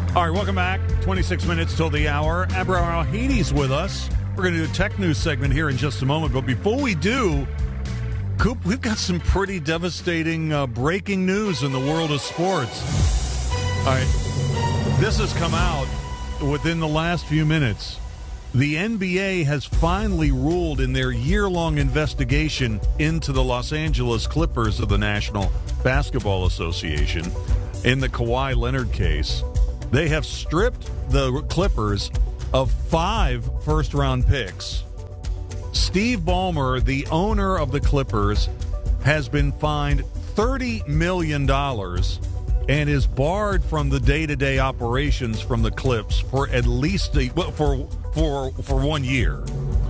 All right, welcome back. 26 minutes till the hour. Abrar Al-Hadi's with us. We're going to do a tech news segment here in just a moment. But before we do, Coop, we've got some pretty devastating breaking news in the world of sports. All right, this has come out within the last few minutes. The NBA has finally ruled in their year-long investigation into the Los Angeles Clippers of the National Basketball Association in the Kawhi Leonard case. They have stripped the Clippers of 5 first-round picks. Steve Ballmer, the owner of the Clippers, has been fined $30 million and is barred from the day-to-day operations from the Clips for at least for 1 year.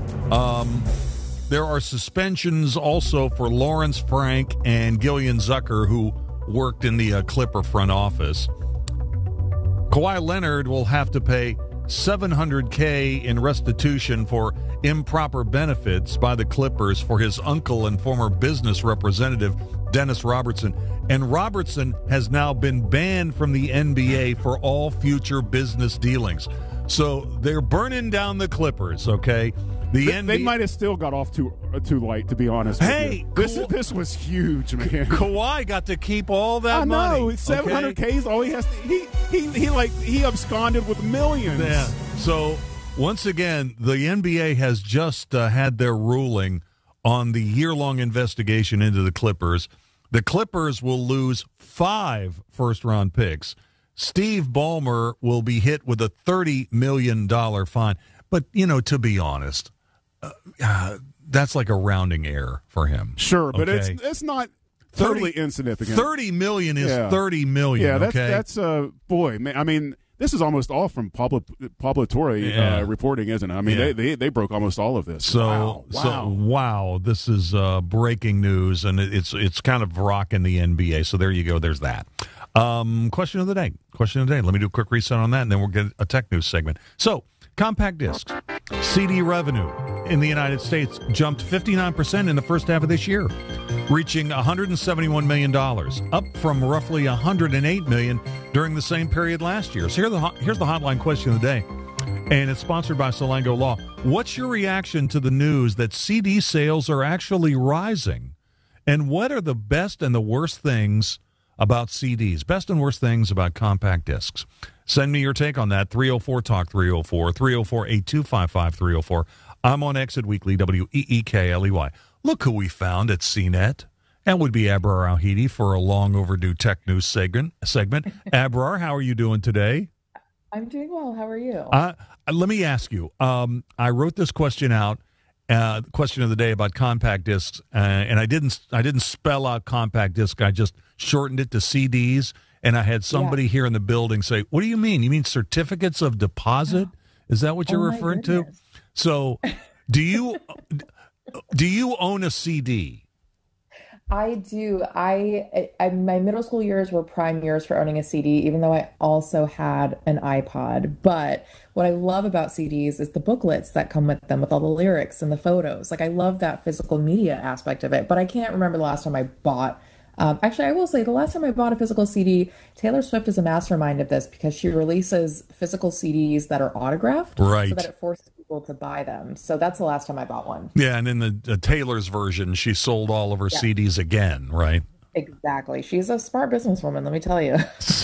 There are suspensions also for Lawrence Frank and Gillian Zucker, who worked in the Clipper front office. Kawhi Leonard will have to pay $700K in restitution for improper benefits by the Clippers for his uncle and former business representative, Dennis Robertson. And Robertson has now been banned from the NBA for all future business dealings. So they're burning down the Clippers, okay? They might have still got off too light, to be honest. Hey, with you. This was huge, man. Kawhi got to keep all that money. I know. $700K is all he has to. He absconded with millions. Yeah. So once again, the NBA has just had their ruling on the year-long investigation into the Clippers. The Clippers will lose 5 first-round picks. Steve Ballmer will be hit with a $30 million fine. But, to be honest, that's like a rounding error for him. Sure, but okay? it's not totally insignificant. $30 million is $30 million. Yeah, okay? that's boy, man. I mean, this is almost all from Pablo Torre reporting, isn't it? I mean, they broke almost all of this. So wow, this is breaking news, and it's kind of rocking the NBA. So there you go. There's that. Question of the day. Let me do a quick reset on that, and then we'll get a tech news segment. So, compact discs. CD revenue in the United States jumped 59% in the first half of this year, reaching $171 million, up from roughly $108 million during the same period last year. So here's the hotline question of the day, and it's sponsored by Salango Law. What's your reaction to the news that CD sales are actually rising? And what are the best and the worst things about CDs? Best and worst things about compact discs? Send me your take on that. 304-TALK 304, 304-8255 304. I'm on Exit Weekly, WEEKLEY. Look who we found at CNET. That would be Abrar Al-Hadi for a long overdue tech news segment. Abrar, how are you doing today? I'm doing well. How are you? Let me ask you. I wrote this question out, question of the day about compact discs, and I didn't spell out compact disc. I just shortened it to CDs. And I had somebody here in the building say, "What do you mean? You mean certificates of deposit? Is that what you're referring to?" So, do you own a CD? I do. I my middle school years were prime years for owning a CD, even though I also had an iPod. But what I love about CDs is the booklets that come with them, with all the lyrics and the photos. Like, I love that physical media aspect of it. But I can't remember the last time I bought. Actually, I will say the last time I bought a physical CD, Taylor Swift is a mastermind of this because she releases physical CDs that are autographed, right, so that it forces people to buy them. So that's the last time I bought one. Yeah, and in the Taylor's version, she sold all of her CDs again, right? Exactly. She's a smart businesswoman, let me tell you.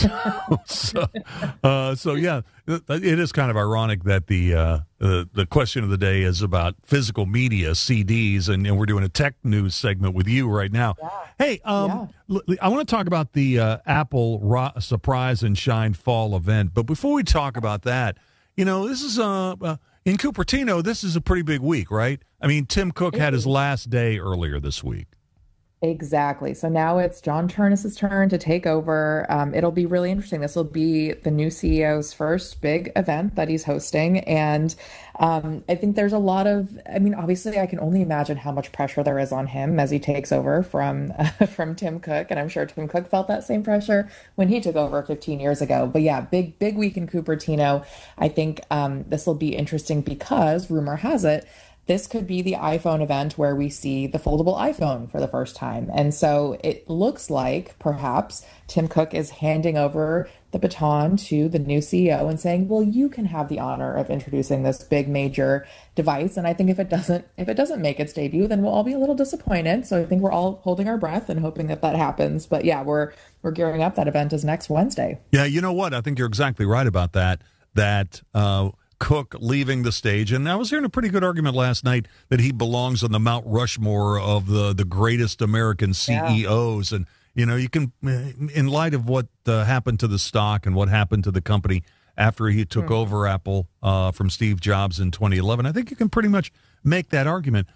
So yeah, it is kind of ironic that the question of the day is about physical media, CDs, and we're doing a tech news segment with you right now. Yeah. Hey, I want to talk about the Apple Surprise and Shine Fall event, but before we talk about that, this is in Cupertino. This is a pretty big week, right? I mean, Tim Cook had his last day earlier this week. Exactly. So now it's John Ternus's turn to take over. It'll be really interesting. This will be the new CEO's first big event that he's hosting. And I think there's a lot of, obviously I can only imagine how much pressure there is on him as he takes over from Tim Cook. And I'm sure Tim Cook felt that same pressure when he took over 15 years ago. But yeah, big week in Cupertino. I think this will be interesting because rumor has it, this could be the iPhone event where we see the foldable iPhone for the first time. And so it looks like perhaps Tim Cook is handing over the baton to the new CEO and saying, well, you can have the honor of introducing this big major device. And I think if it doesn't make its debut, then we'll all be a little disappointed. So I think we're all holding our breath and hoping that that happens. But yeah, we're gearing up. That event is next Wednesday. Yeah, you know what? I think you're exactly right about that. Cook leaving the stage, and I was hearing a pretty good argument last night that he belongs on the Mount Rushmore of the greatest American CEOs. Yeah. And you can, in light of what happened to the stock and what happened to the company after he took over Apple from Steve Jobs in 2011, I think you can pretty much make that argument.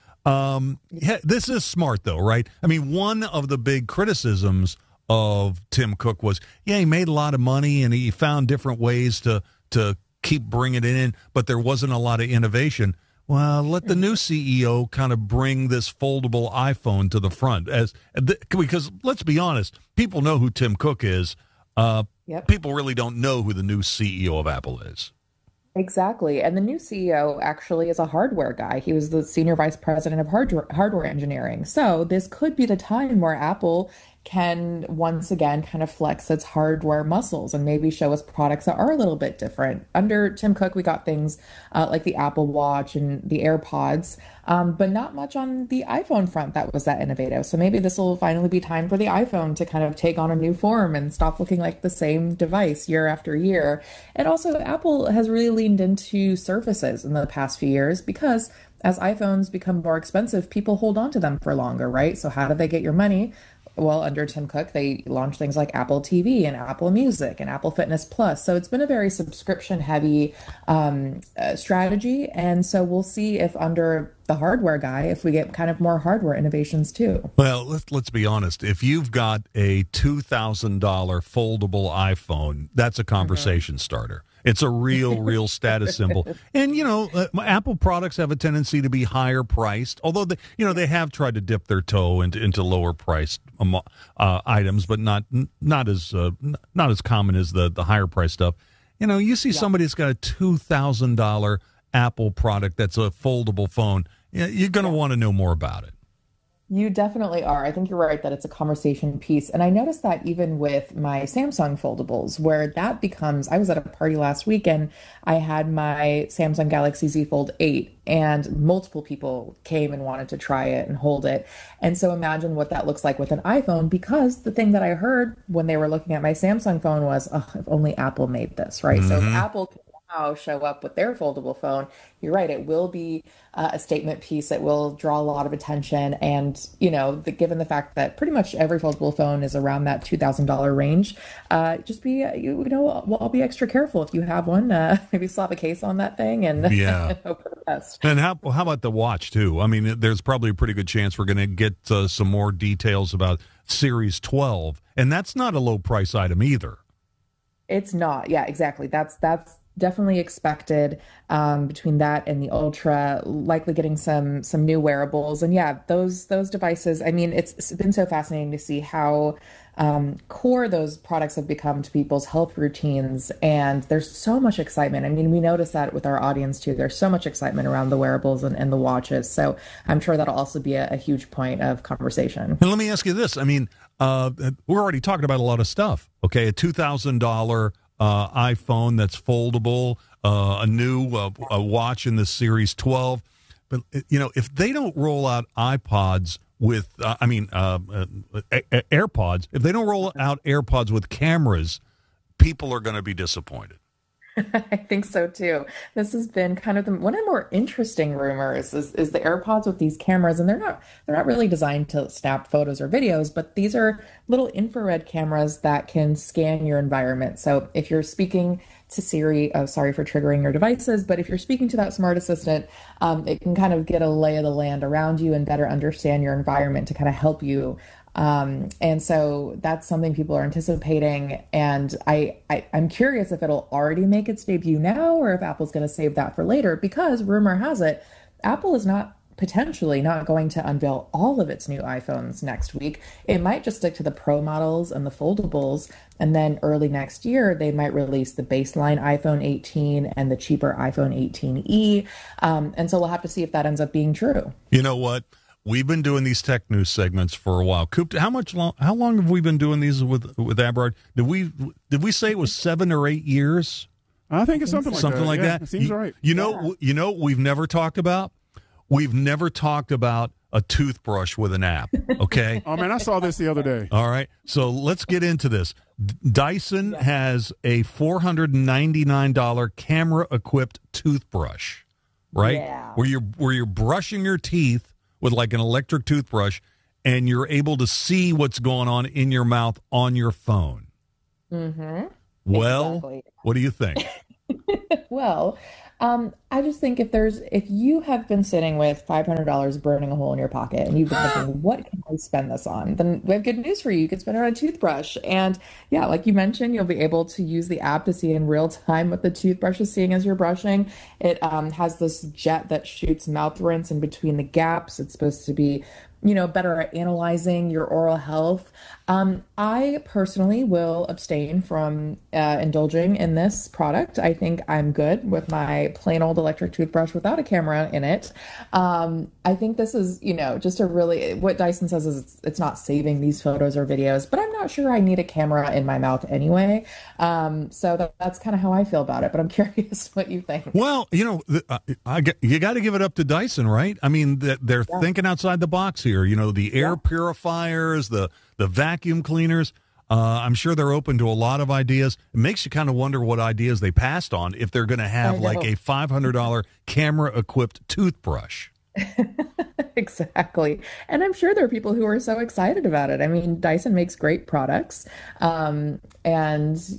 This is smart, though, right? I mean, one of the big criticisms of Tim Cook was, he made a lot of money and he found different ways to keep bringing it in, but there wasn't a lot of innovation. Well, let the new CEO kind of bring this foldable iPhone to the front, because let's be honest, people know who Tim Cook is. People really don't know who the new CEO of Apple is. Exactly. And the new CEO actually is a hardware guy. He was the senior vice president of hardware engineering. So this could be the time where Apple can once again kind of flex its hardware muscles and maybe show us products that are a little bit different. Under Tim Cook, we got things like the Apple Watch and the AirPods, but not much on the iPhone front that was that innovative. So maybe this will finally be time for the iPhone to kind of take on a new form and stop looking like the same device year after year. And also, Apple has really leaned into Surfaces in the past few years because as iPhones become more expensive, people hold on to them for longer, right? So how do they get your money? Well, under Tim Cook, they launched things like Apple TV and Apple Music and Apple Fitness Plus. So it's been a very subscription-heavy strategy. And so we'll see if under the hardware guy, if we get kind of more hardware innovations too. Well, let's be honest. If you've got a $2,000 foldable iPhone, that's a conversation starter. It's a real status symbol. And, Apple products have a tendency to be higher priced, although, they have tried to dip their toe into lower priced items, but not as common as the higher priced stuff. You see somebody that's got a $2,000 Apple product that's a foldable phone, you're going to want to know more about it. You definitely are. I think you're right that it's a conversation piece. And I noticed that even with my Samsung foldables, where that becomes, I was at a party last week and I had my Samsung Galaxy Z Fold 8 and multiple people came and wanted to try it and hold it. And so imagine what that looks like with an iPhone, because the thing that I heard when they were looking at my Samsung phone was, oh, if only Apple made this, right? So if Apple can now show up with their foldable phone, you're right, it will be a statement piece. It will draw a lot of attention. And, given the fact that pretty much every foldable phone is around that $2,000 range, just be, I'll be extra careful if you have one. Maybe slap a case on that thing and hope for the best. And how about the watch, too? I mean, there's probably a pretty good chance we're going to get some more details about Series 12. And that's not a low price item either. It's not. Yeah, exactly. That's definitely expected between that and the Ultra, likely getting some new wearables. And yeah, those devices, I mean, it's been so fascinating to see how core those products have become to people's health routines. And there's so much excitement. I mean, we notice that with our audience too. There's so much excitement around the wearables and the watches. So I'm sure that'll also be a huge point of conversation. And let me ask you this. I mean, we're already talking about a lot of stuff. Okay, a $2,000 iPhone that's foldable, a new watch in the Series 12. But, if they don't roll out iPods with, AirPods, if they don't roll out AirPods with cameras, people are going to be disappointed. I think so too. This has been kind of one of the more interesting rumors is the AirPods with these cameras, and they're not really designed to snap photos or videos, but these are little infrared cameras that can scan your environment. So if you're speaking to Siri, sorry for triggering your devices, but if you're speaking to that smart assistant, it can kind of get a lay of the land around you and better understand your environment to kind of help you. And so that's something people are anticipating. And I'm curious if it'll already make its debut now or if Apple's going to save that for later, because rumor has it, Apple is not potentially not going to unveil all of its new iPhones next week. It might just stick to the Pro models and the foldables. And then early next year, they might release the baseline iPhone 18 and the cheaper iPhone 18e. And so we'll have to see if that ends up being true. You know what? We've been doing these tech news segments for a while. Coop, how long have we been doing these with Aberard? Did we say it was 7 or 8 years? I think it's something like that. That. It seems right. You know what we've never talked about? We've never talked about a toothbrush with an app, okay? Oh, man, I saw this the other day. All right, so let's get into this. Dyson has a $499 camera-equipped toothbrush, right? Yeah. Where you're brushing your teeth with like an electric toothbrush, and you're able to see what's going on in your mouth on your phone. Mm-hmm. Well, exactly. What do you think? Well, I just think if you have been sitting with $500 burning a hole in your pocket and you've been thinking, what can I spend this on? Then we have good news for you. You can spend it on a toothbrush. And yeah, like you mentioned, you'll be able to use the app to see in real time what the toothbrush is seeing as you're brushing. It has this jet that shoots mouth rinse in between the gaps. It's supposed to be, better at analyzing your oral health. I personally will abstain from indulging in this product. I think I'm good with my plain old electric toothbrush without a camera in it. I think this is, just what Dyson says is it's not saving these photos or videos, but I'm not sure I need a camera in my mouth anyway. So that's kind of how I feel about it, but I'm curious what you think. Well, you got to give it up to Dyson, right? I mean, they're thinking outside the box here. The air purifiers, the vacuum cleaners. I'm sure they're open to a lot of ideas. It makes you kind of wonder what ideas they passed on if they're going to have like a $500 camera-equipped toothbrush. Exactly. And I'm sure there are people who are so excited about it. I mean, Dyson makes great products. This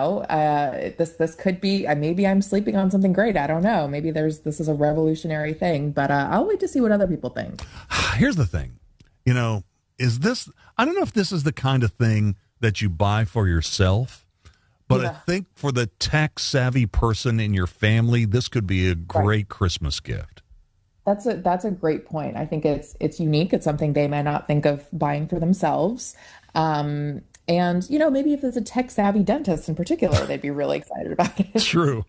could be, maybe I'm sleeping on something great. I don't know. Maybe this is a revolutionary thing, but I'll wait to see what other people think. Here's the thing. I don't know if this is the kind of thing that you buy for yourself, but I think for the tech savvy person in your family, this could be a great Christmas gift. That's a great point. I think it's unique. It's something they may not think of buying for themselves. And maybe if it's a tech savvy dentist in particular, they'd be really excited about it. True.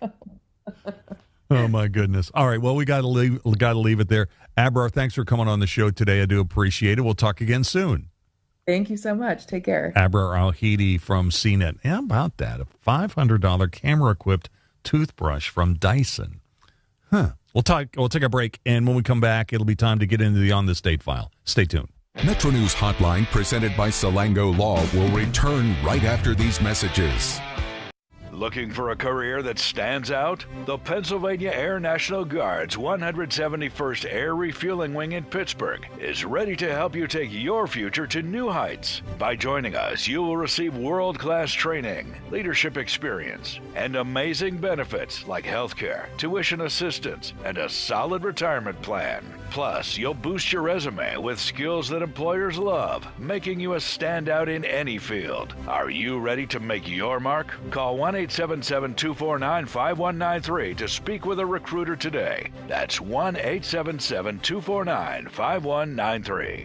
Oh my goodness. All right. Well, we got to leave it there. Abrar, thanks for coming on the show today. I do appreciate it. We'll talk again soon. Thank you so much. Take care. Abrar Al-Hidi from CNET. How about that? A $500 camera-equipped toothbrush from Dyson. Huh. We'll take a break, and when we come back, it'll be time to get into the On This Date file. Stay tuned. Metro News Hotline, presented by Salango Law, will return right after these messages. Looking for a career that stands out? The Pennsylvania Air National Guard's 171st Air Refueling Wing in Pittsburgh is ready to help you take your future to new heights. By joining us, you will receive world-class training, leadership experience, and amazing benefits like healthcare, tuition assistance, and a solid retirement plan. Plus, you'll boost your resume with skills that employers love, making you a standout in any field. Are you ready to make your mark? Call 1-877-249-5193 to speak with a recruiter today. That's 1-877-249-5193.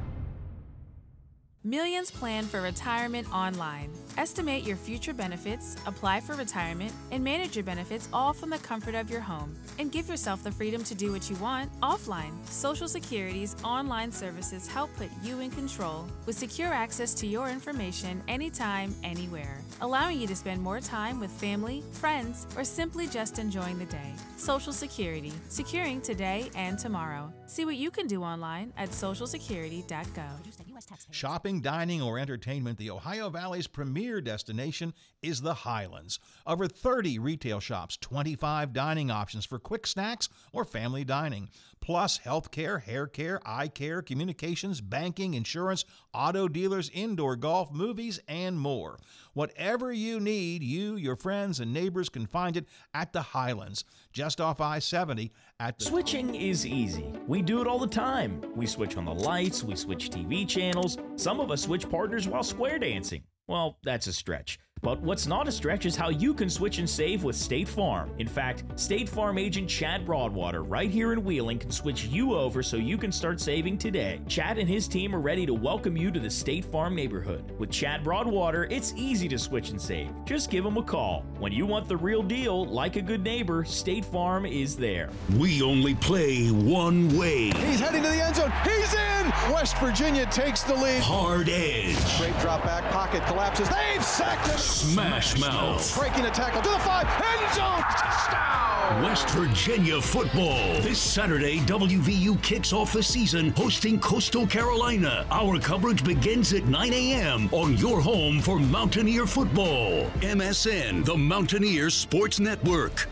Millions plan for retirement online. Estimate your future benefits, apply for retirement, and manage your benefits all from the comfort of your home. And give yourself the freedom to do what you want offline. Social Security's online services help put you in control with secure access to your information anytime, anywhere, allowing you to spend more time with family, friends, or simply just enjoying the day. Social Security, securing today and tomorrow. See what you can do online at socialsecurity.gov. Shopping, dining, or entertainment, the Ohio Valley's premier destination is the Highlands. Over 30 retail shops, 25 dining options for quick snacks or family dining, plus healthcare, hair care, eye care, communications, banking, insurance, auto dealers, indoor golf, movies, and more. Whatever you need, you, your friends, and neighbors can find it at the Highlands, just off I-70 at the... Switching is easy. We do it all the time. We switch on the lights, we switch TV channels. Some of us switch partners while square dancing. Well, that's a stretch. But what's not a stretch is how you can switch and save with State Farm. In fact, State Farm agent Chad Broadwater right here in Wheeling can switch you over so you can start saving today. Chad and his team are ready to welcome you to the State Farm neighborhood. With Chad Broadwater, it's easy to switch and save. Just give him a call. When you want the real deal, like a good neighbor, State Farm is there. We only play one way. He's heading to the end zone. He's in! West Virginia takes the lead. Hard edge. Great drop back, pocket collapses. They've sacked him. Smash mouth. Breaking a tackle to the 5. End zone. Touchdown. West Virginia football. This Saturday, WVU kicks off the season hosting Coastal Carolina. Our coverage begins at 9 a.m. on your home for Mountaineer football. MSN, the Mountaineer Sports Network.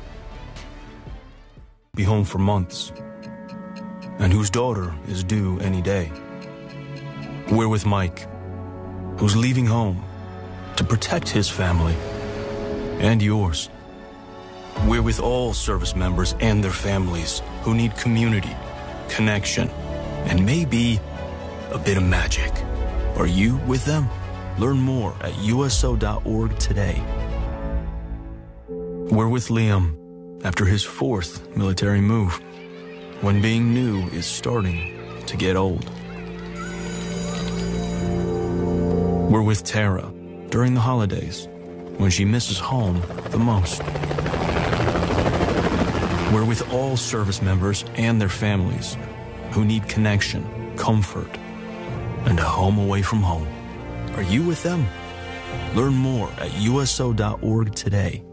Be home for months, and whose daughter is due any day. We're with Mike, who's leaving home to protect his family and yours. We're with all service members and their families who need community, connection, and maybe a bit of magic. Are you with them? Learn more at USO.org today. We're with Liam after his 4th military move, when being new is starting to get old. We're with Tara during the holidays, when she misses home the most. We're with all service members and their families who need connection, comfort, and a home away from home. Are you with them? Learn more at USO.org today.